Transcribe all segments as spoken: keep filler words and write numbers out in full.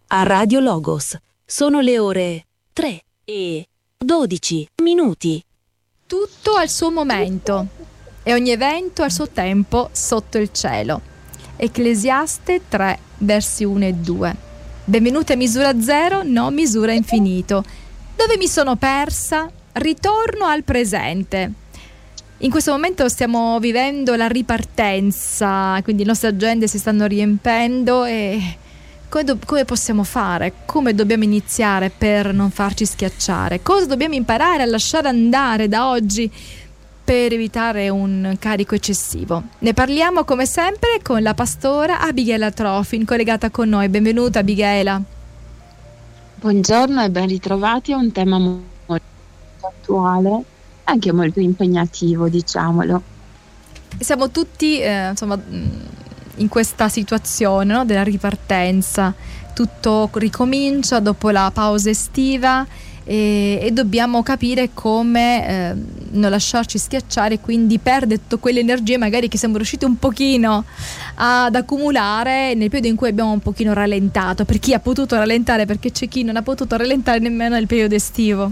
a Radio Logos. Sono le ore tre e dodici minuti. Tutto al suo momento e ogni evento al suo tempo sotto il cielo. Ecclesiaste tre, versi uno e due. Benvenuti a misura zero, no misura infinito. Dove mi sono persa? Ritorno al presente. In questo momento stiamo vivendo la ripartenza, quindi le nostre agende si stanno riempendo e come, do- come possiamo fare? Come dobbiamo iniziare per non farci schiacciare? Cosa dobbiamo imparare a lasciare andare da oggi per evitare un carico eccessivo? Ne parliamo come sempre con la pastora Abigaila Trofin, collegata con noi. Benvenuta Abigaila. Buongiorno e ben ritrovati a un tema molto attuale, anche molto impegnativo, diciamolo. Siamo tutti eh, insomma in questa situazione, no? Della ripartenza. Tutto ricomincia dopo la pausa estiva e, e dobbiamo capire come eh, non lasciarci schiacciare, quindi perdere tutte quelle energie magari che siamo riusciti un pochino ad accumulare nel periodo in cui abbiamo un pochino rallentato. Per chi ha potuto rallentare, perché c'è chi non ha potuto rallentare nemmeno nel periodo estivo.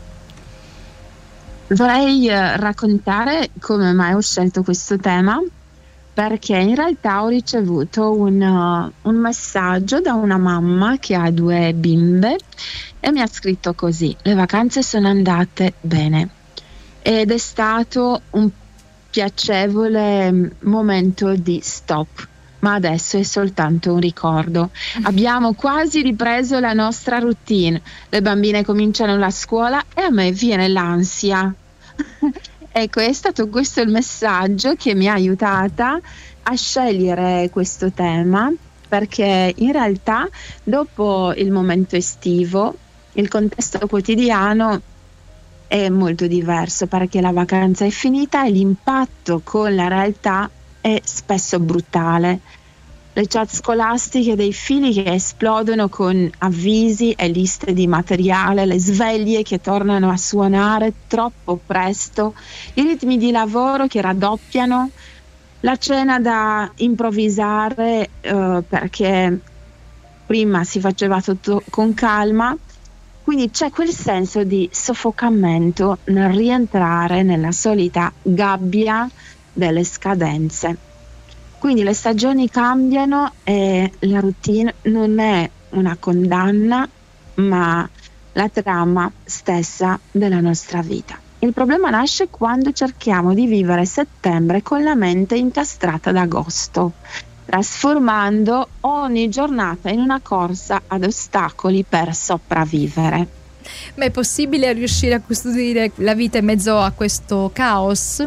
Vorrei eh, raccontare come mai ho scelto questo tema, perché in realtà ho ricevuto un, uh, un messaggio da una mamma che ha due bimbe e mi ha scritto così: le vacanze sono andate bene ed è stato un piacevole momento di stop, ma adesso è soltanto un ricordo. Abbiamo quasi ripreso la nostra routine, le bambine cominciano la scuola e a me viene l'ansia. Ecco, è stato questo il messaggio che mi ha aiutata a scegliere questo tema, perché in realtà dopo il momento estivo il contesto quotidiano è molto diverso, perché la vacanza è finita e l'impatto con la realtà è spesso brutale. Le chat scolastiche dei figli che esplodono con avvisi e liste di materiale, le sveglie che tornano a suonare troppo presto, i ritmi di lavoro che raddoppiano, la cena da improvvisare eh, perché prima si faceva tutto con calma. Quindi c'è quel senso di soffocamento nel rientrare nella solita gabbia delle scadenze. Quindi le stagioni cambiano e la routine non è una condanna, ma la trama stessa della nostra vita. Il problema nasce quando cerchiamo di vivere settembre con la mente incastrata ad agosto, trasformando ogni giornata in una corsa ad ostacoli per sopravvivere. Ma è possibile riuscire a custodire la vita in mezzo a questo caos?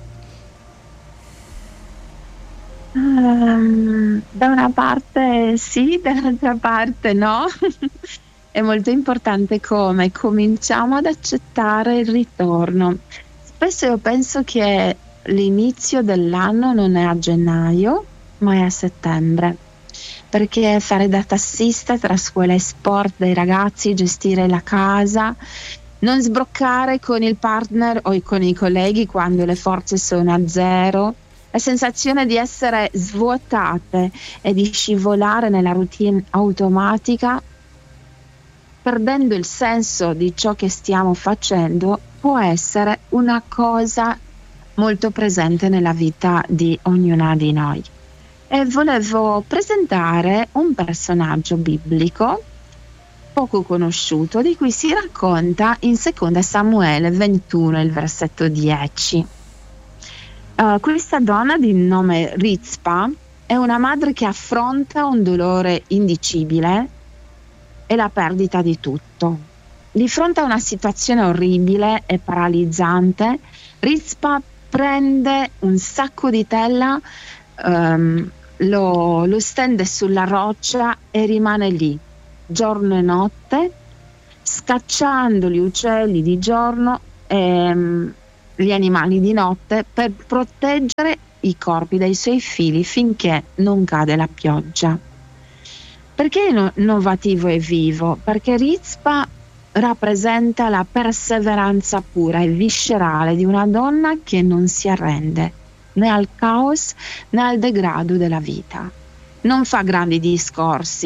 Um, da una parte sì, dall'altra parte no. È molto importante come cominciamo ad accettare il ritorno. Spesso io penso che l'inizio dell'anno non è a gennaio, ma è a settembre, perché fare da tassista tra scuola e sport dei ragazzi, gestire la casa, non sbroccare con il partner o con i colleghi quando le forze sono a zero, la sensazione di essere svuotate e di scivolare nella routine automatica, perdendo il senso di ciò che stiamo facendo, può essere una cosa molto presente nella vita di ognuna di noi. E volevo presentare un personaggio biblico poco conosciuto, di cui si racconta in seconda Samuele ventuno, il versetto dieci. Uh, questa donna di nome Rizpa è una madre che affronta un dolore indicibile e la perdita di tutto. Di fronte a una situazione orribile e paralizzante, Rizpa prende un sacco di tela, um, lo, lo stende sulla roccia e rimane lì, giorno e notte, scacciando gli uccelli di giorno e um, gli animali di notte per proteggere i corpi dei suoi figli finché non cade la pioggia. Perché è innovativo e vivo? Perché Rizpa rappresenta la perseveranza pura e viscerale di una donna che non si arrende né al caos né al degrado della vita. Non fa grandi discorsi,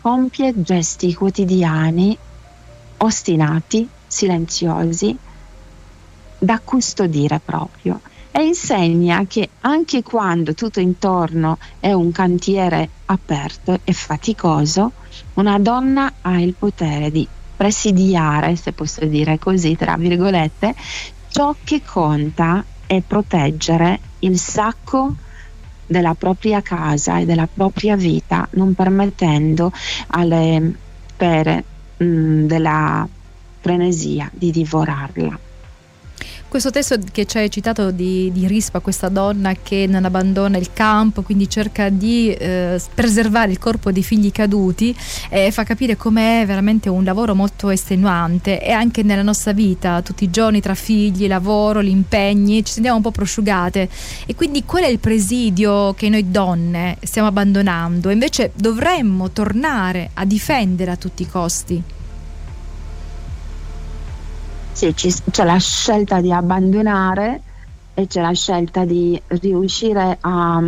compie gesti quotidiani, ostinati, silenziosi, da custodire proprio, e insegna che anche quando tutto intorno è un cantiere aperto e faticoso, una donna ha il potere di presidiare, se posso dire così, tra virgolette, ciò che conta è proteggere il sacco della propria casa e della propria vita, non permettendo alle spere mh, della frenesia di divorarla. Questo testo che ci hai citato di, di Rispa, questa donna che non abbandona il campo, quindi cerca di eh, preservare il corpo dei figli caduti, eh, fa capire com'è veramente un lavoro molto estenuante, e anche nella nostra vita tutti i giorni, tra figli, lavoro, gli impegni, ci sentiamo un po' prosciugate, e quindi qual è il presidio che noi donne stiamo abbandonando? Invece dovremmo tornare a difendere a tutti i costi. Sì, ci- c'è la scelta di abbandonare e c'è la scelta di riuscire a,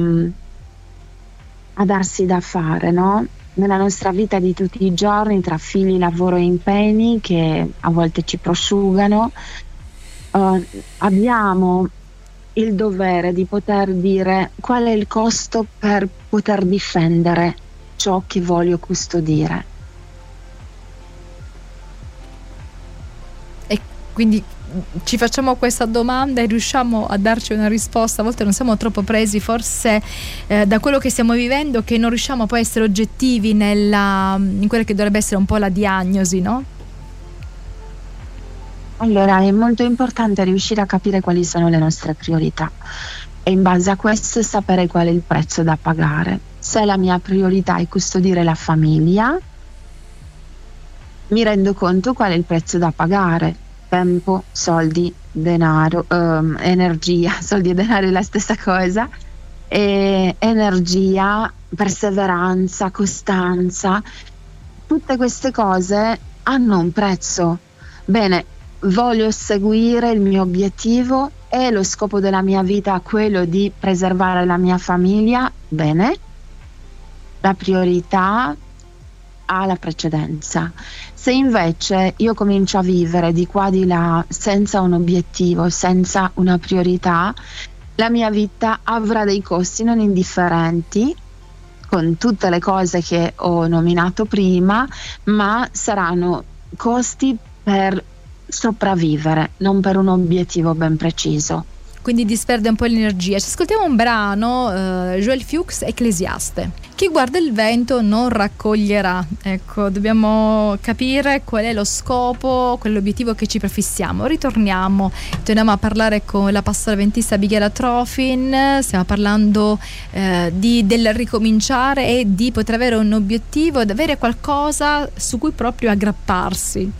a darsi da fare, no? Nella nostra vita di tutti i giorni, tra figli, lavoro e impegni che a volte ci prosciugano, eh, abbiamo il dovere di poter dire qual è il costo per poter difendere ciò che voglio custodire. E quindi ci facciamo questa domanda e riusciamo a darci una risposta. A volte non siamo troppo presi forse eh, da quello che stiamo vivendo, che non riusciamo poi a essere oggettivi nella, in quella che dovrebbe essere un po' la diagnosi, no? Allora, è molto importante riuscire a capire quali sono le nostre priorità e in base a questo sapere qual è il prezzo da pagare. Se la mia priorità è custodire la famiglia, mi rendo conto qual è il prezzo da pagare: tempo, soldi, denaro, ehm, energia. Soldi e denaro è la stessa cosa. E energia, perseveranza, costanza, tutte queste cose hanno un prezzo. Bene, voglio seguire il mio obiettivo e lo scopo della mia vita è quello di preservare la mia famiglia. Bene, la priorità ha la precedenza. Se invece io comincio a vivere di qua di là senza un obiettivo, senza una priorità, la mia vita avrà dei costi non indifferenti, con tutte le cose che ho nominato prima, ma saranno costi per sopravvivere, non per un obiettivo ben preciso. Quindi disperde un po' l'energia. Ci ascoltiamo un brano, eh, Joël Fuchs, Ecclesiaste. Chi guarda il vento non raccoglierà. Ecco, dobbiamo capire qual è lo scopo, qual è l'obiettivo che ci prefissiamo. Ritorniamo, torniamo a parlare con la pastora avventista Abigail Trofin. Stiamo parlando eh, di, del ricominciare e di poter avere un obiettivo ed avere qualcosa su cui proprio aggrapparsi.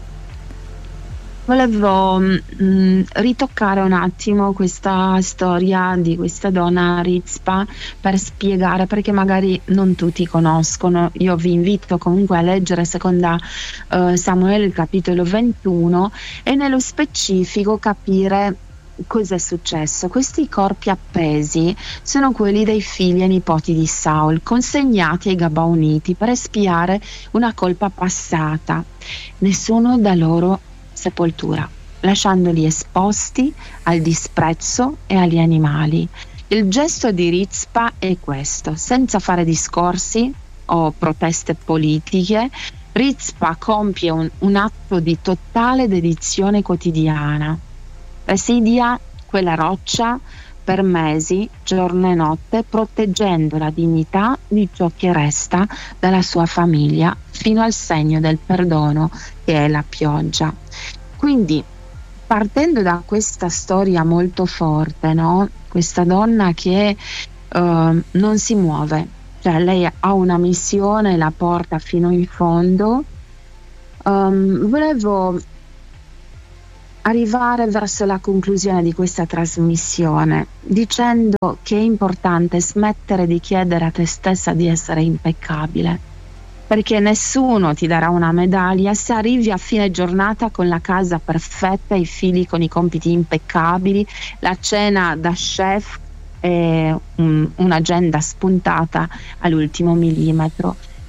Volevo mh, ritoccare un attimo questa storia di questa donna Rizpa per spiegare, perché magari non tutti conoscono. Io vi invito comunque a leggere seconda uh, Samuele, il capitolo ventuno, e nello specifico capire cosa è successo. Questi corpi appesi sono quelli dei figli e nipoti di Saul, consegnati ai Gabaoniti per espiare una colpa passata. Nessuno da loro sepoltura, lasciandoli esposti al disprezzo e agli animali. Il gesto di Rizpa è questo: senza fare discorsi o proteste politiche, Rizpa compie un, un atto di totale dedizione quotidiana. Presidia quella roccia per mesi, giorno e notte, proteggendo la dignità di ciò che resta dalla sua famiglia, fino al segno del perdono che è la pioggia. Quindi, partendo da questa storia molto forte, no? Questa donna che uh, non si muove, cioè lei ha una missione, la porta fino in fondo. Um, volevo arrivare verso la conclusione di questa trasmissione dicendo che è importante smettere di chiedere a te stessa di essere impeccabile, perché nessuno ti darà una medaglia se arrivi a fine giornata con la casa perfetta, i figli con i compiti impeccabili, la cena da chef e un, un'agenda spuntata all'ultimo millimetro.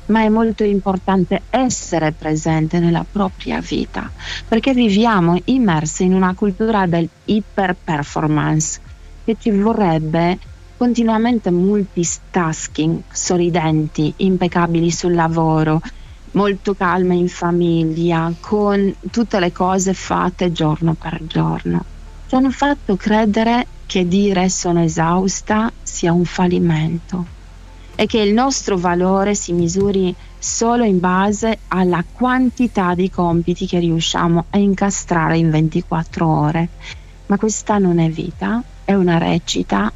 ma è molto importante essere presente nella propria vita, perché viviamo immersi in una cultura del iper performance che ci vorrebbe continuamente multitasking, sorridenti, impeccabili sul lavoro, molto calme in famiglia, con tutte le cose fatte giorno per giorno. Ci hanno fatto credere che dire sono esausta sia un fallimento e che il nostro valore si misuri solo in base alla quantità di compiti che riusciamo a incastrare in ventiquattro ore. Ma questa non è vita, è una recita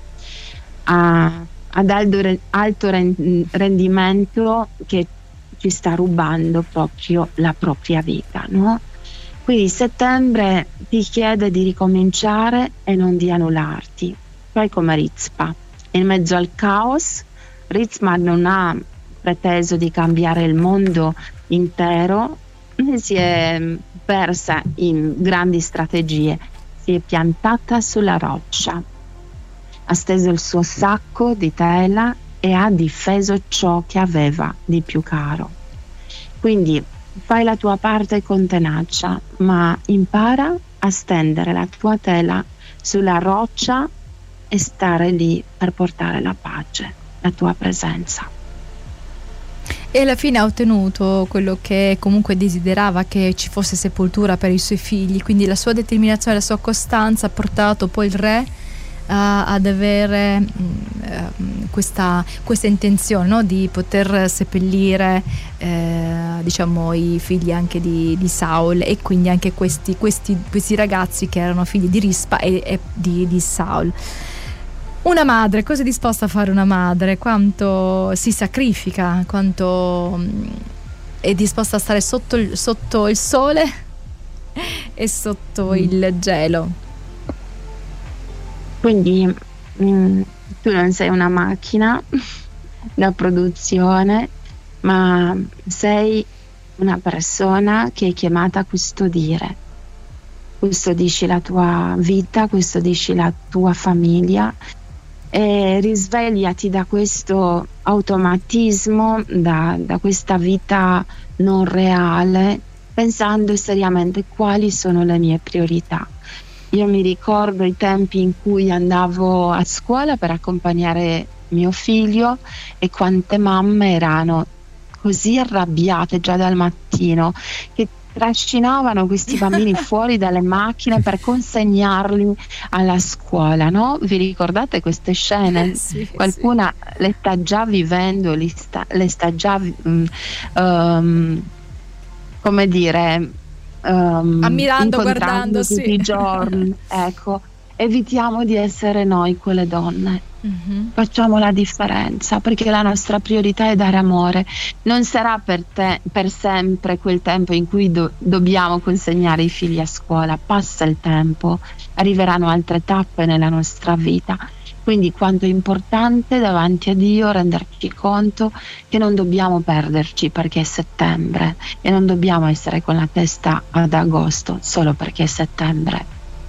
a, ad alto, alto rendimento che ci sta rubando proprio la propria vita, no? Quindi settembre ti chiede di ricominciare e non di annullarti. Fai come Rizpa. In mezzo al caos, Rizpa non ha preteso di cambiare il mondo intero, si è persa in grandi strategie, si è piantata sulla roccia, ha steso il suo sacco di tela e ha difeso ciò che aveva di più caro. Quindi fai la tua parte con tenacia, ma impara a stendere la tua tela sulla roccia e stare lì per portare la pace, la tua presenza. E alla fine ha ottenuto quello che comunque desiderava, che ci fosse sepoltura per i suoi figli, quindi la sua determinazione, la sua costanza ha portato poi il re a, ad avere mh, questa, questa intenzione, no? Di poter seppellire eh, diciamo i figli anche di, di Saul, e quindi anche questi, questi, questi ragazzi che erano figli di Rispa e, e di, di Saul. Una madre, cosa è disposta a fare una madre? Quanto si sacrifica, quanto è disposta a stare sotto il, sotto il sole e sotto il gelo. Quindi mh, tu non sei una macchina da produzione, ma sei una persona che è chiamata a custodire. Custodisci la tua vita, custodisci la tua famiglia, e risvegliati da questo automatismo, da, da questa vita non reale, pensando seriamente quali sono le mie priorità. Io mi ricordo i tempi in cui andavo a scuola per accompagnare mio figlio e quante mamme erano così arrabbiate già dal mattino che trascinavano questi bambini fuori dalle macchine per consegnarli alla scuola, no? Vi ricordate queste scene? Sì, Qualcuna sì. le sta già vivendo, le sta, le sta già um, um, come dire um, ammirando, guardando tutti sì. i giorni. Ecco, evitiamo di essere noi quelle donne. Mm-hmm. Facciamo la differenza, perché la nostra priorità è dare amore. Non sarà per te per sempre quel tempo in cui do- dobbiamo consegnare i figli a scuola. Passa il tempo, arriveranno altre tappe nella nostra vita. Quindi quanto è importante davanti a Dio renderci conto che non dobbiamo perderci perché è settembre, e non dobbiamo essere con la testa ad agosto solo perché è settembre.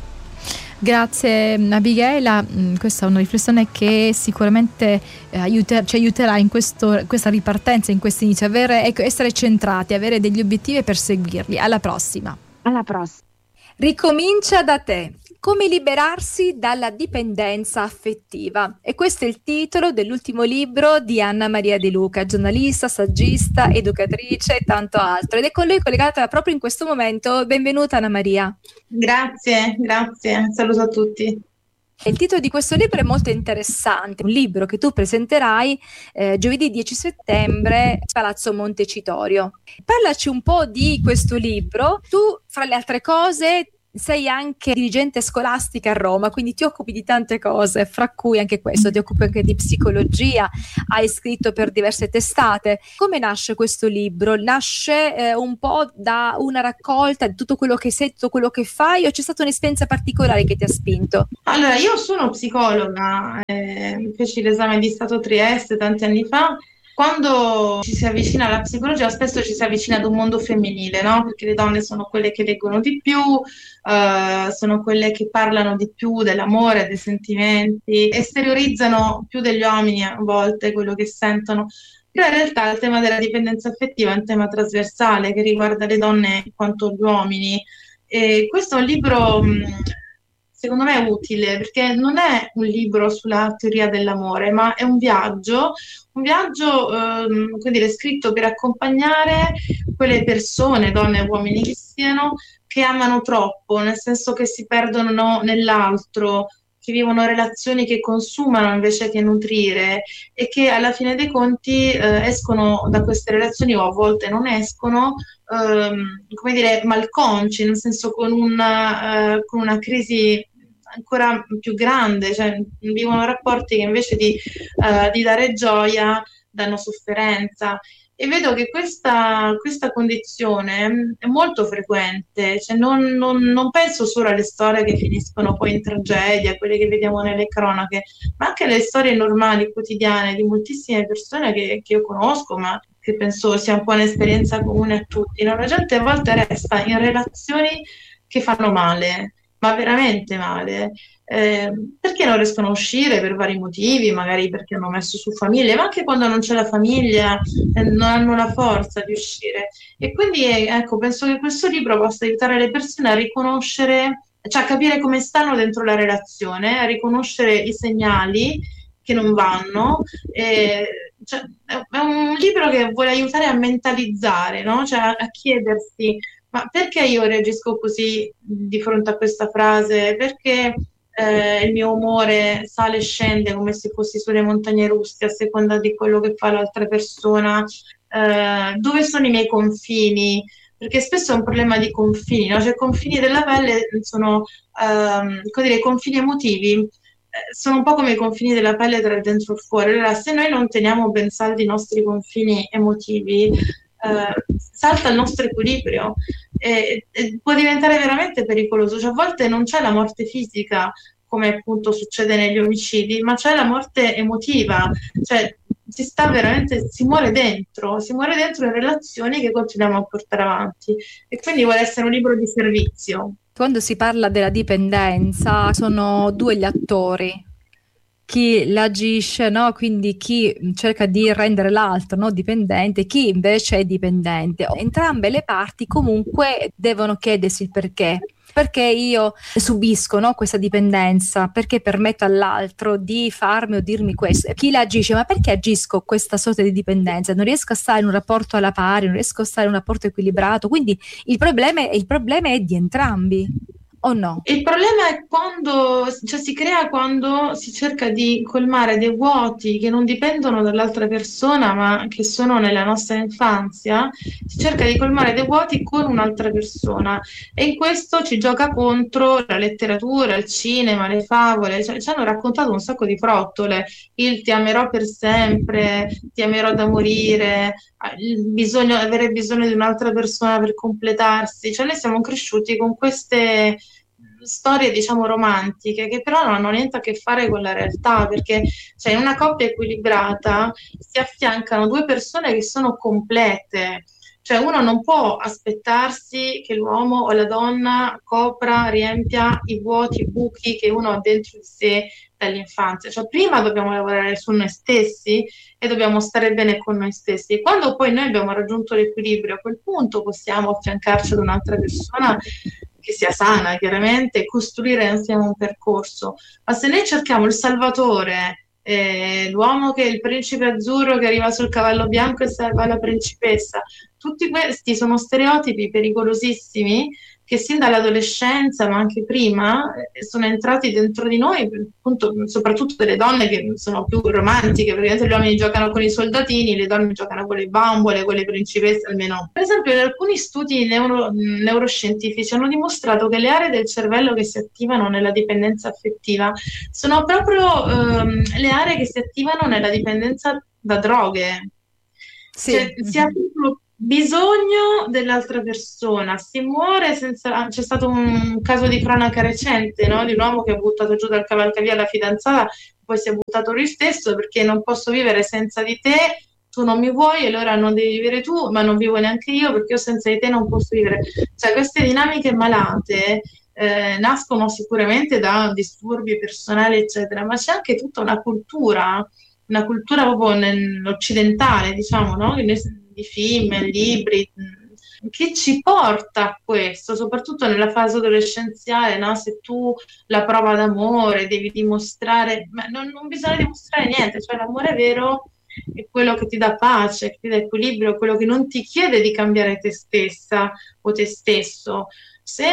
Grazie Abigaila, questa è una riflessione che sicuramente eh, aiuter, ci aiuterà in questo, questa ripartenza, in questo inizio, avere, ecco, essere centrati, avere degli obiettivi e perseguirli. Alla prossima. Alla prossima. Ricomincia da te. Come liberarsi dalla dipendenza affettiva. E questo è il titolo dell'ultimo libro di Anna Maria De Luca, giornalista, saggista, educatrice e tanto altro. Ed è con lei collegata proprio in questo momento. Benvenuta Anna Maria. Grazie, grazie. Saluto a tutti. Il titolo di questo libro è molto interessante, un libro che tu presenterai eh, giovedì dieci settembre a Palazzo Montecitorio. Parlaci un po' di questo libro. Tu, fra le altre cose, sei anche dirigente scolastica a Roma, quindi ti occupi di tante cose, fra cui anche questo, ti occupi anche di psicologia, hai scritto per diverse testate. Come nasce questo libro? Nasce eh, un po' da una raccolta di tutto quello che sei, tutto quello che fai, o c'è stata un'esperienza particolare che ti ha spinto? Allora, io sono psicologa, eh, feci l'esame di Stato a Trieste tanti anni fa. Quando ci si avvicina alla psicologia spesso ci si avvicina ad un mondo femminile, no? Perché le donne sono quelle che leggono di più, uh, sono quelle che parlano di più dell'amore, dei sentimenti, esteriorizzano più degli uomini a volte quello che sentono. Però in realtà il tema della dipendenza affettiva è un tema trasversale che riguarda le donne quanto gli uomini. E questo è un libro, mh, secondo me, utile, perché non è un libro sulla teoria dell'amore, ma è un viaggio, un viaggio ehm, come dire, scritto per accompagnare quelle persone, donne e uomini che siano, che amano troppo, nel senso che si perdono nell'altro, che vivono relazioni che consumano invece che nutrire e che alla fine dei conti eh, escono da queste relazioni o a volte non escono, ehm, come dire, malconci, nel senso con una, eh, con una crisi ancora più grande, cioè vivono rapporti che invece di, eh, di dare gioia danno sofferenza. E vedo che questa, questa condizione è molto frequente, cioè non, non, non penso solo alle storie che finiscono poi in tragedia, quelle che vediamo nelle cronache, ma anche alle storie normali, quotidiane, di moltissime persone che, che io conosco, ma che penso sia un po' un'esperienza comune a tutti. No? La gente a volte resta in relazioni che fanno male, ma veramente male. Eh, perché non riescono a uscire per vari motivi, magari perché hanno messo su famiglia, ma anche quando non c'è la famiglia eh, non hanno la forza di uscire. E quindi eh, ecco, penso che questo libro possa aiutare le persone a riconoscere, cioè a capire come stanno dentro la relazione, a riconoscere i segnali che non vanno. Eh, cioè, è un libro che vuole aiutare a mentalizzare, no? Cioè a, a chiedersi: ma perché io reagisco così di fronte a questa frase? Perché eh, il mio umore sale e scende come se fossi sulle montagne russe a seconda di quello che fa l'altra persona? Eh, dove sono i miei confini? Perché spesso è un problema di confini, no? Cioè i confini della pelle sono, ehm, come dire, i confini emotivi eh, sono un po' come i confini della pelle tra il dentro e il fuori. Allora, se noi non teniamo ben saldi i nostri confini emotivi, eh, salta il nostro equilibrio e, e può diventare veramente pericoloso. Cioè, a volte non c'è la morte fisica, come appunto succede negli omicidi, ma c'è la morte emotiva, cioè si sta veramente, si muore dentro, si muore dentro in relazioni che continuiamo a portare avanti, e quindi vuole essere un libro di servizio. Quando si parla della dipendenza sono due gli attori, chi l'agisce, no? Quindi chi cerca di rendere l'altro, no, dipendente, chi invece è dipendente. Entrambe le parti comunque devono chiedersi il perché. Perché io subisco, no, questa dipendenza? Perché permetto all'altro di farmi o dirmi questo? Chi l'agisce? Ma perché agisco questa sorta di dipendenza? Non riesco a stare in un rapporto alla pari, non riesco a stare in un rapporto equilibrato. Quindi il problema è, il problema è di entrambi. O no? Il problema è quando, cioè si crea quando si cerca di colmare dei vuoti che non dipendono dall'altra persona, ma che sono nella nostra infanzia. Si cerca di colmare dei vuoti con un'altra persona, e in questo ci gioca contro la letteratura, il cinema, le favole. Cioè, ci hanno raccontato un sacco di frottole: il ti amerò per sempre, ti amerò da morire, il bisogno, avere bisogno di un'altra persona per completarsi. Cioè noi siamo cresciuti con queste storie, diciamo, romantiche, che però non hanno niente a che fare con la realtà, perché cioè, in una coppia equilibrata si affiancano due persone che sono complete. Cioè uno non può aspettarsi che l'uomo o la donna copra, riempia i vuoti, i buchi che uno ha dentro di sé dall'infanzia. Cioè prima dobbiamo lavorare su noi stessi e dobbiamo stare bene con noi stessi. Quando poi noi abbiamo raggiunto l'equilibrio, a quel punto possiamo affiancarci ad un'altra persona che sia sana, chiaramente, e costruire insieme un percorso. Ma se noi cerchiamo il salvatore, eh, l'uomo che è il principe azzurro che arriva sul cavallo bianco e salva la principessa, tutti questi sono stereotipi pericolosissimi che sin dall'adolescenza, ma anche prima, eh, sono entrati dentro di noi, appunto, soprattutto delle donne che sono più romantiche, perché gli uomini giocano con i soldatini, le donne giocano con le bambole, con le principesse, almeno. Per esempio, in alcuni studi neuro, neuroscientifici hanno dimostrato che le aree del cervello che si attivano nella dipendenza affettiva sono proprio ehm, le aree che si attivano nella dipendenza da droghe. Sì. Cioè, si ha proprio bisogno dell'altra persona, si muore senza. C'è stato un caso di cronaca recente, no? Di un uomo che ha buttato giù dal cavalcavia la fidanzata, poi si è buttato lui stesso perché non posso vivere senza di te, tu non mi vuoi, allora non devi vivere tu, ma non vivo neanche io perché io senza di te non posso vivere. Cioè queste dinamiche malate eh, nascono sicuramente da disturbi personali, eccetera, ma c'è anche tutta una cultura una cultura proprio nell'occidentale, diciamo, no? Di film, libri, che ci porta a questo, soprattutto nella fase adolescenziale, no? Se tu la prova d'amore devi dimostrare, ma non, non bisogna dimostrare niente, cioè l'amore vero è quello che ti dà pace, che ti dà equilibrio, quello che non ti chiede di cambiare te stessa o te stesso. Se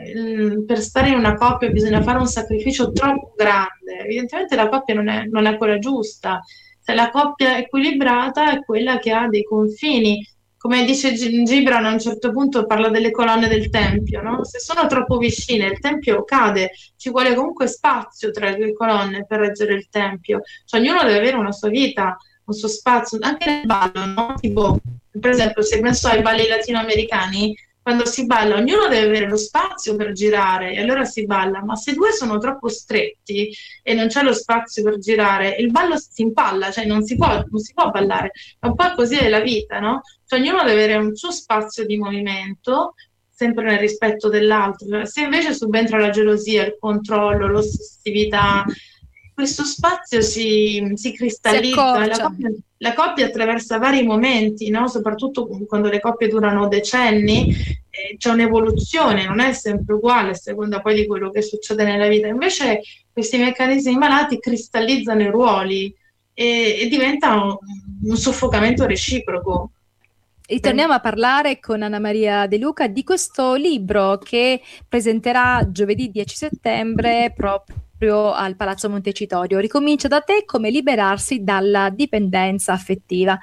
mh, per stare in una coppia bisogna fare un sacrificio troppo grande, evidentemente la coppia non è, non è quella giusta. Se la coppia equilibrata è quella che ha dei confini. Come dice Gibran, a un certo punto parla delle colonne del tempio, no? Se sono troppo vicine il tempio cade, ci vuole comunque spazio tra le due colonne per reggere il tempio. Cioè ognuno deve avere una sua vita, un suo spazio, anche nel ballo, no? Tipo, per esempio, se penso ai balli latinoamericani, quando si balla ognuno deve avere lo spazio per girare e allora si balla, ma se due sono troppo stretti e non c'è lo spazio per girare, il ballo si impalla, cioè non si può, non si può ballare. È un po' così è la vita, no? Cioè ognuno deve avere un suo spazio di movimento, sempre nel rispetto dell'altro. Se invece subentra la gelosia, il controllo, l'ossessività, questo spazio si, si cristallizza. Si la, coppia, la coppia attraversa vari momenti, no? Soprattutto quando le coppie durano decenni, eh, c'è un'evoluzione, non è sempre uguale a seconda poi di quello che succede nella vita. Invece questi meccanismi malati cristallizzano i ruoli e, e diventano un soffocamento reciproco. E torniamo a parlare con Anna Maria De Luca di questo libro che presenterà giovedì dieci settembre proprio al Palazzo Montecitorio. Ricomincia da te: come liberarsi dalla dipendenza affettiva.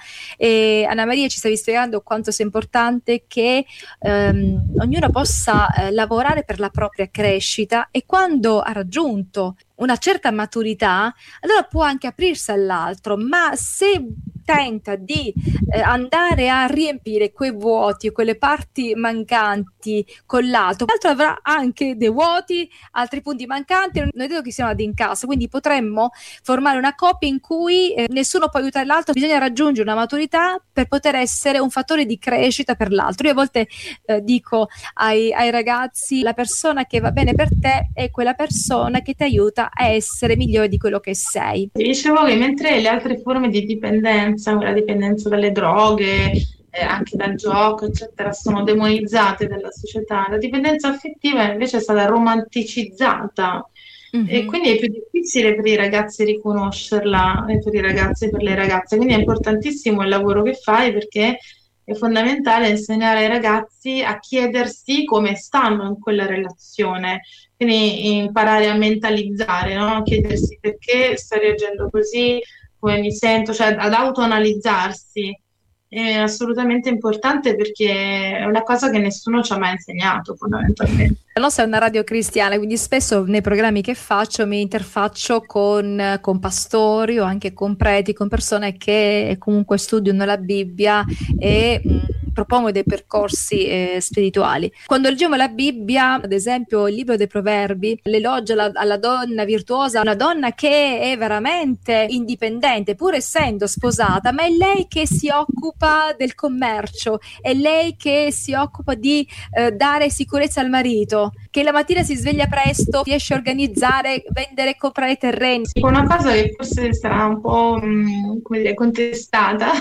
E Anna Maria, ci stavi spiegando quanto sia importante che ehm, ognuno possa eh, lavorare per la propria crescita, e quando ha raggiunto una certa maturità allora può anche aprirsi all'altro, ma se tenta di eh, andare a riempire quei vuoti e quelle parti mancanti con l'altro, l'altro avrà anche dei vuoti, altri punti mancanti, non è detto che siano ad incasso, quindi potremmo formare una coppia in cui eh, nessuno può aiutare l'altro, bisogna raggiungere una maturità per poter essere un fattore di crescita per l'altro. Io a volte eh, dico ai, ai ragazzi: la persona che va bene per te è quella persona che ti aiuta a essere migliore di quello che sei. Dicevo che mentre le altre forme di dipendenza, la dipendenza dalle droghe, eh, anche dal gioco, eccetera, sono demonizzate dalla società, la dipendenza affettiva invece è stata romanticizzata. Mm-hmm. E quindi è più difficile per i ragazzi riconoscerla, e per i ragazzi e per le ragazze. Quindi è importantissimo il lavoro che fai, perché è fondamentale insegnare ai ragazzi a chiedersi come stanno in quella relazione, quindi imparare a mentalizzare, no? A chiedersi perché sto reagendo così, come mi sento, cioè ad autoanalizzarsi. È assolutamente importante, perché è una cosa che nessuno ci ha mai insegnato, fondamentalmente. La nostra è una radio cristiana, quindi spesso nei programmi che faccio mi interfaccio con, con pastori o anche con preti, con persone che comunque studiano la Bibbia e mh, propongo dei percorsi eh, spirituali. Quando leggiamo la Bibbia, ad esempio il libro dei Proverbi, l'elogio alla, alla donna virtuosa, una donna che è veramente indipendente, pur essendo sposata, ma è lei che si occupa del commercio, è lei che si occupa di eh, dare sicurezza al marito, che la mattina si sveglia presto, riesce a organizzare, vendere e comprare terreni. Sì, una cosa che forse sarà un po' mh, come dire, contestata,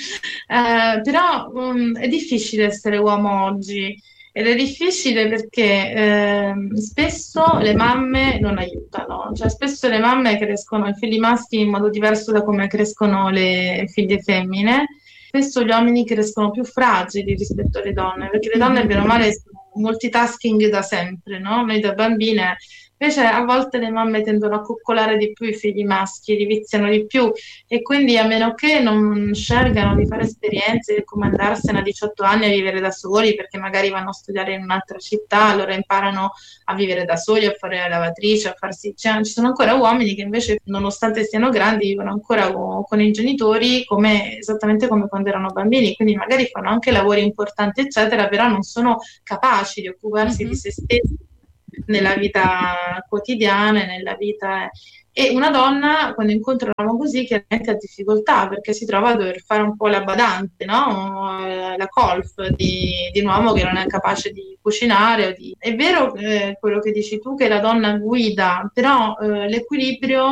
eh, però mh, è difficile essere uomo oggi, ed è difficile perché eh, spesso le mamme non aiutano, cioè spesso le mamme crescono i figli maschi in modo diverso da come crescono le figlie femmine. Spesso gli uomini crescono più fragili rispetto alle donne, perché le donne bene o male sono multitasking da sempre, no? Noi da bambine, invece a volte le mamme tendono a coccolare di più i figli maschi, li viziano di più, e quindi a meno che non scelgano di fare esperienze come andarsene a diciotto anni a vivere da soli, perché magari vanno a studiare in un'altra città, allora imparano a vivere da soli, a fare la lavatrice, a farsi... Cioè, ci sono ancora uomini che invece, nonostante siano grandi, vivono ancora con, con i genitori come, esattamente come quando erano bambini, quindi magari fanno anche lavori importanti eccetera, però non sono capaci di occuparsi mm-hmm. di se stessi nella vita quotidiana, nella vita. E una donna, quando incontra un uomo così, chiaramente ha difficoltà, perché si trova a dover fare un po' la badante, no? La colf di, di un uomo che non è capace di cucinare. O di... È vero eh, quello che dici tu, che la donna guida, però eh, l'equilibrio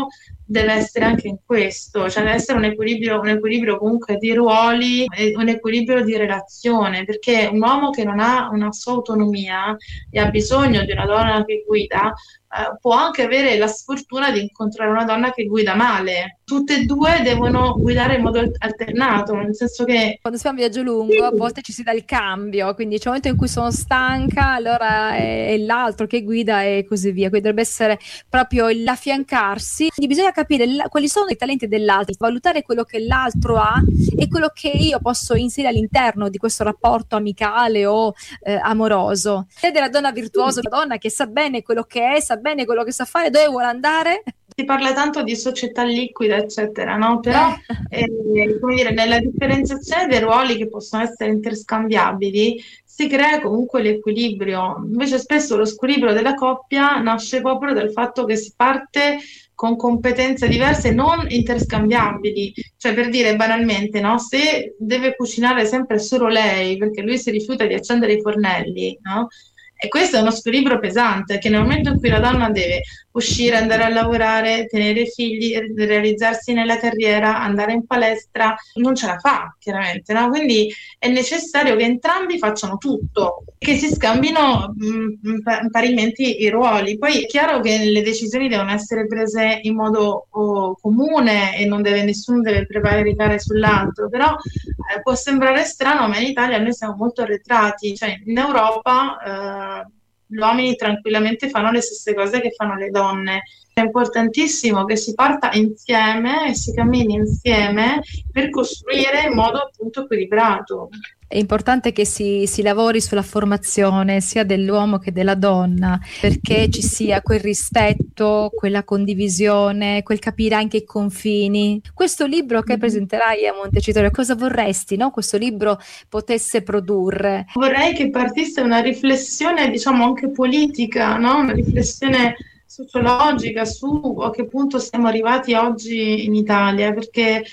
deve essere anche in questo, cioè deve essere un equilibrio, un equilibrio comunque di ruoli e un equilibrio di relazione, perché un uomo che non ha una sua autonomia e ha bisogno di una donna che guida, Uh, può anche avere la sfortuna di incontrare una donna che guida male. Tutte e due devono guidare in modo alternato, nel senso che quando si fa un viaggio lungo a volte ci si dà il cambio, quindi c'è un momento in cui sono stanca, allora è, è l'altro che guida e così via, quindi dovrebbe essere proprio l'affiancarsi. Quindi bisogna capire la, quali sono i talenti dell'altro, valutare quello che l'altro ha e quello che io posso inserire all'interno di questo rapporto amicale o eh, amoroso. Ed è la donna virtuosa, la donna che sa bene quello che è, sa bene quello che sa fare, dove vuole andare. Si parla tanto di società liquida, eccetera, no? Però, eh, come dire, nella differenziazione dei ruoli che possono essere interscambiabili, si crea comunque l'equilibrio. Invece spesso lo squilibrio della coppia nasce proprio dal fatto che si parte con competenze diverse non interscambiabili. Cioè, per dire banalmente, no? Se deve cucinare sempre solo lei, perché lui si rifiuta di accendere i fornelli, no? E questo è uno squilibrio pesante, che nel momento in cui la donna deve uscire, andare a lavorare, tenere figli, realizzarsi nella carriera, andare in palestra, non ce la fa, chiaramente, no? Quindi è necessario che entrambi facciano tutto, che si scambino mh, parimenti i ruoli. Poi è chiaro che le decisioni devono essere prese in modo oh, comune e non deve, nessuno deve prevaricare sull'altro, però eh, può sembrare strano, ma in Italia noi siamo molto arretrati, cioè in Europa eh, gli uomini tranquillamente fanno le stesse cose che fanno le donne. È importantissimo che si parta insieme e si cammini insieme per costruire in modo appunto equilibrato. È importante che si, si lavori sulla formazione sia dell'uomo che della donna, perché ci sia quel rispetto, quella condivisione, quel capire anche i confini. Questo libro che presenterai a Montecitorio, cosa vorresti, no? Questo libro potesse produrre? Vorrei che partisse una riflessione, diciamo, anche politica, no? Una riflessione sociologica su a che punto siamo arrivati oggi in Italia, perché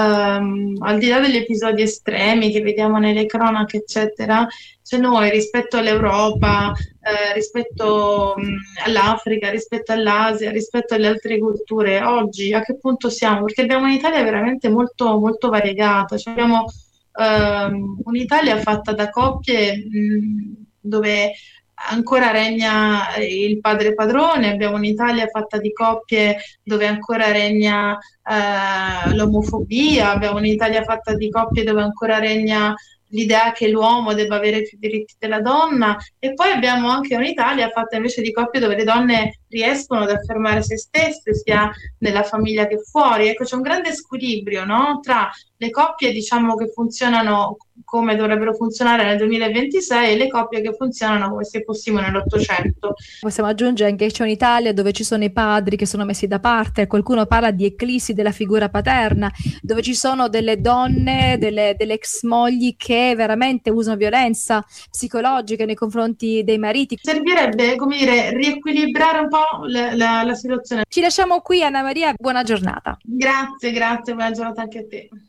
Um, al di là degli episodi estremi che vediamo nelle cronache eccetera, cioè noi rispetto all'Europa, eh, rispetto um, all'Africa, rispetto all'Asia, rispetto alle altre culture, oggi a che punto siamo? Perché abbiamo un'Italia veramente molto, molto variegata, cioè abbiamo um, un'Italia fatta da coppie mh, dove ancora regna il padre padrone, abbiamo un'Italia fatta di coppie dove ancora regna eh, l'omofobia, abbiamo un'Italia fatta di coppie dove ancora regna l'idea che l'uomo debba avere più diritti della donna, e poi abbiamo anche un'Italia fatta invece di coppie dove le donne riescono ad affermare se stesse sia nella famiglia che fuori. Ecco, c'è un grande squilibrio, no? Tra le coppie, diciamo, che funzionano come dovrebbero funzionare nel duemilaventisei e le coppie che funzionano come se fossimo nell'Ottocento. Possiamo aggiungere che c'è un'Italia dove ci sono i padri che sono messi da parte, qualcuno parla di eclissi della figura paterna, dove ci sono delle donne, delle, delle ex mogli che veramente usano violenza psicologica nei confronti dei mariti. Servirebbe, come dire, riequilibrare un po' la, la, la situazione. Ci lasciamo qui, Anna Maria, buona giornata. Grazie, grazie, buona giornata anche a te.